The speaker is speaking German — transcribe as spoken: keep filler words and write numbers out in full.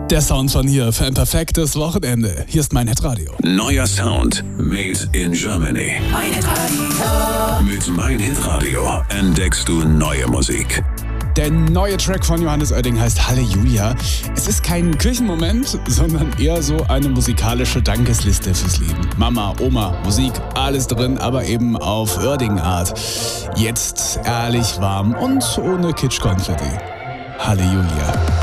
Der Sound von hier für ein perfektes Wochenende. Hier ist mein Hitradio. Neuer Sound, made in Germany. Mein Hitradio. Mit Mein Hitradio entdeckst du neue Musik. Der neue Track von Johannes Oerding heißt Halleluja. Es ist kein Kirchenmoment, sondern eher so eine musikalische Dankesliste fürs Leben. Mama, Oma, Musik, alles drin, aber eben auf Oerding-Art. Jetzt ehrlich warm und ohne Kitsch-Konfetti. Halleluja.